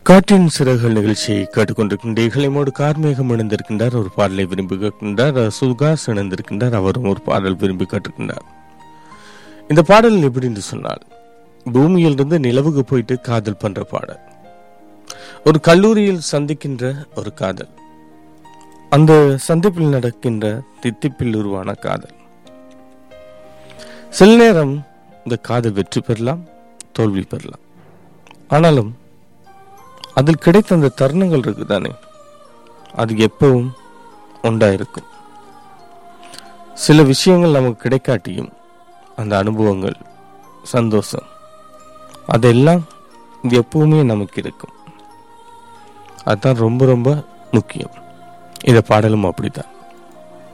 காற்றின் சிறகுகள் நிகழ்ச்சியை கேட்டுக்கொண்டிருக்கின்றீர்கள். எம்மோடு கார்மேகம் இணைந்திருக்கின்றார், ஒரு பாடலை விரும்பி கேட்கின்றார். சுகாஸ் இணைந்திருக்கின்றார், அவரும் ஒரு பாடல் விரும்பி கேட்டிருக்கின்றார். இந்த பாடல் எப்படி என்று சொன்னால், பூமியிலிருந்து நிலவுக்கு போயிட்டு காதல் பண்ற பாடல். ஒரு கல்லூரியில் சந்திக்கின்ற ஒரு காதல், அந்த சந்திப்பில் நடக்கின்ற தித்திப்பில் உருவான காதல். சில நேரம் இந்த காதல் வெற்றி பெறலாம், தோல்வி பெறலாம். ஆனாலும் அதில் கிடைத்த அந்த தருணங்கள் இருக்குதானே, அது எப்பவும் உண்டாயிருக்கும். சில விஷயங்கள் நமக்கு கிடைக்காட்டியும் அந்த அனுபவங்கள், சந்தோஷம், அதெல்லாம் எப்பவுமே நமக்கு இருக்கும். அதுதான் ரொம்ப ரொம்ப முக்கியம். இந்த பாடலும் அப்படித்தான்.